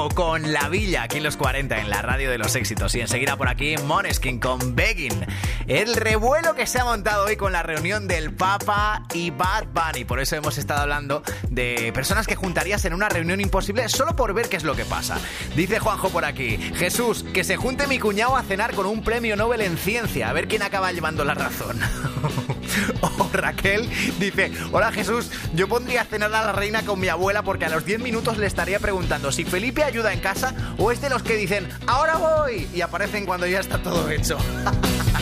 con La Villa, aquí en los 40, en la radio de los éxitos. Y enseguida por aquí, Måneskin con Begging. El revuelo que se ha montado hoy con la reunión del Papa y Bad Bunny. Por eso hemos estado hablando de personas que juntarías en una reunión imposible solo por ver qué es lo que pasa. Dice Juanjo por aquí: Jesús, que se junte mi cuñado a cenar con un premio Nobel en ciencia, a ver quién acaba llevando la razón. O Raquel dice: hola Jesús, yo pondría a cenar a la reina con mi abuela porque a los 10 minutos le estaría preguntando si Felipe ayuda en casa o es de los que dicen ahora voy y aparecen cuando ya está todo hecho.